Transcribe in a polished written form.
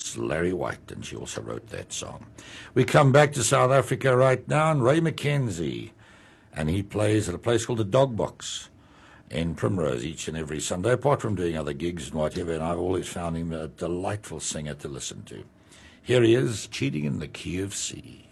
was Larry White, and she also wrote that song. We come back to South Africa right now, and Ray McKenzie, and he plays at a place called the Dog Box in Primrose each and every Sunday, apart from doing other gigs and whatever, and I've always found him a delightful singer to listen to. Here he is, Cheating in the Key of C.